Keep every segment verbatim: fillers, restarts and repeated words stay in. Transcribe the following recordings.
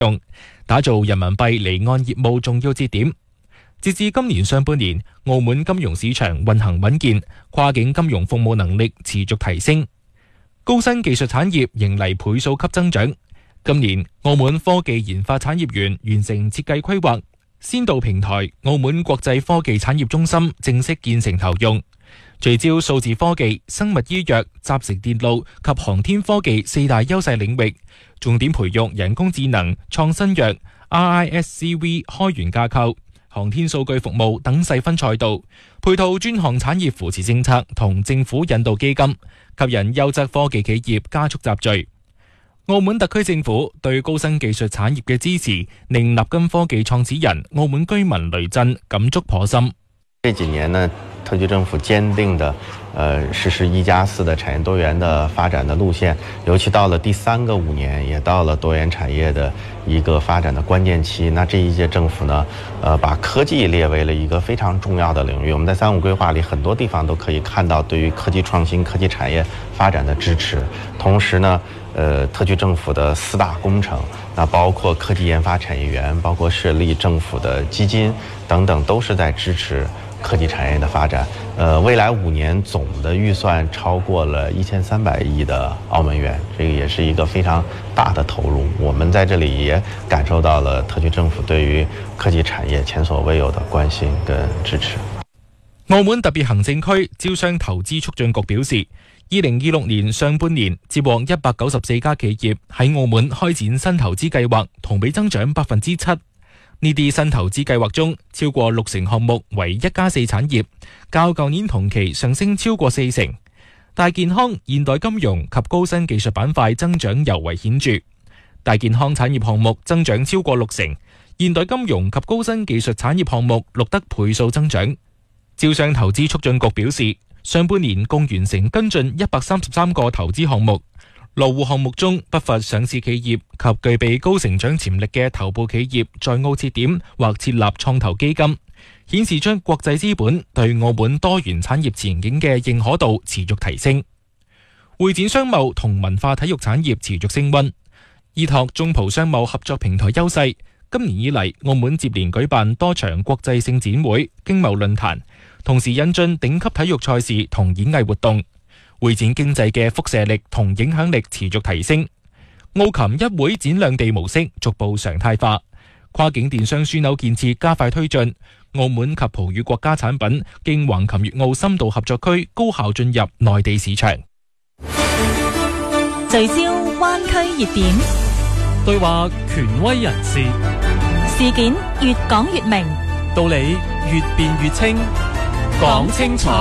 用，打造人民幣離岸業務重要節點。截至今年上半年，澳門金融市場運行穩健，跨境金融服務能力持續提升，高新技術產業迎嚟倍數級增長。今年，澳門科技研發產業園完成設計規劃，先導平台澳門國際科技產業中心正式建成投用，聚焦數字科技、生物醫藥、集成電路及航天科技四大優勢領域，重點培育人工智能、創新藥、R I S C V 開源架構、航天數據服務等細分賽道，配套專項產業扶持政策同政府引導基金，吸引優質科技企業加速集聚。澳門特區政府對高新技術產業嘅支持，令立根科技創始人澳門居民雷震感觸頗深。 這幾年呢，特區政府堅定的呃實施一加四的產業多元的發展的路線，尤其到了第三個五年，也到了多元產業的一個發展的關鍵期。那這一屆政府呢，呃把科技列為了一個非常重要的領域。我們在三五規劃裏很多地方都可以看到對於科技創新、科技產業發展的支持。同時呢，呃特區政府的四大工程，那包括科技研發產業園，包括設立政府的基金等等，都是在支持科技產業的發展。呃，未來五年總的預算超過了一千三百億的澳門元，這個也是一個非常大的投入。我們在這裏也感受到了特區政府對於科技產業前所未有的關心跟支持。 澳門特別行政區招商投資促進局表示，二零二六年上半年接獲一百九十四家企業喺澳門開展新投資計劃，同比增長百分之七。呢啲新投資計劃中，超過六成項目為一加四產業，較舊年同期上升超過四成。大健康、現代金融及高新技術板塊增長尤為顯著，大健康產業項目增長超過六成，現代金融及高新技術產業項目錄得倍數增長。招商投資促進局表示，上半年共完成跟進一百三十三個投資項目，落戶項目中不乏上市企業及具備高成長潛力嘅頭部企業在澳設點或設立創投基金，顯示出國際資本對澳門多元產業前景嘅認可度持續提升。會展商貿同文化體育產業持續升溫，依託中葡商貿合作平台優勢，今年以嚟澳門接連舉辦多場國際性展會、經貿論壇，同時引進頂級體育賽事同演藝活動，會展經濟嘅輻射力同影響力持續提升。澳琴一會展兩地模式逐步常態化，跨境電商樞紐建設加快推進，澳門及葡語國家產品經橫琴粵澳深度合作區高效進入內地市場。 聚焦灣區熱點， 對話權威人士， 事件越講越明， 道理越辯越清，講清楚。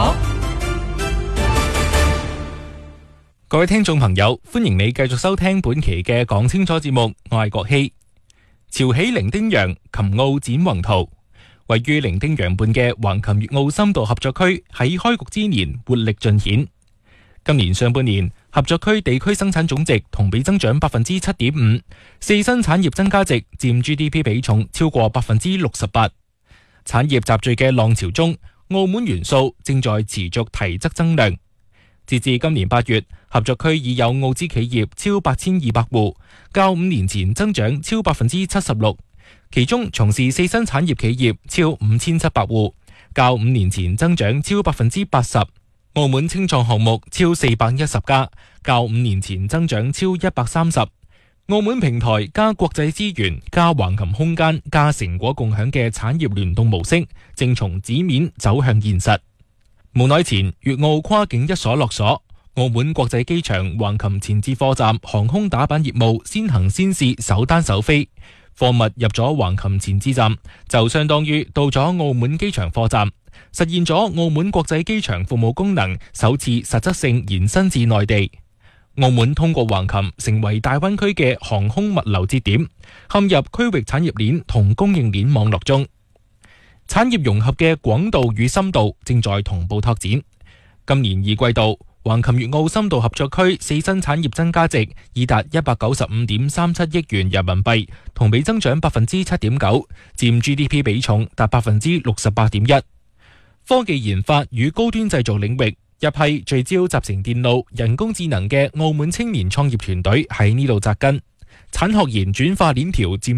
各位聽眾朋友，歡迎你繼續收聽本期嘅講清楚節目，我係郭希。潮起伶仃洋，琴澳展宏圖。位於伶仃洋畔嘅橫琴粵澳深度合作區喺開局之年活力盡顯。今年上半年，合作區地區生產總值同比增長百分之七點五，四新產業增加值佔 G D P 比重超過百分之六十八。產業集聚嘅浪潮中，澳門元素正在持續提質增量。截至今年八月，合作區已有澳資企業超八千二百戶，較五年前增長超百分之七十六。其中從事四新產業企業超五千七百戶，較五年前增長超百分之八十。澳門青創項目超四百一十家，較五年前增長超一百三十。澳門平台加國際資源加橫琴空間加成果共享嘅產業聯動模式，正從紙面走向現實。無奈前粵澳跨境一鎖落鎖，澳門國際機場橫琴前置貨站航空打板業務先行先試首單首飛，貨物入咗橫琴前置站，就相當於到咗澳門機場貨站，實現咗澳門國際機場服務功能首次實質性延伸至內地。澳門通過橫琴成為大灣區嘅航空物流節點，陷入區域產業鏈同供應鏈網絡中。產業融合嘅廣度與深度正在同步拓展。今年二季度，橫琴粵澳深度合作區四新產業增加值已達一百九十五點三七億元人民幣，同比增長百分之七點九，佔 G D P 比重達百分之六十八點一。科技研發與高端製造領域，一批聚焦集成電路、人工智能嘅澳門青年創業團隊喺呢度扎根。 產學研轉化鏈條佔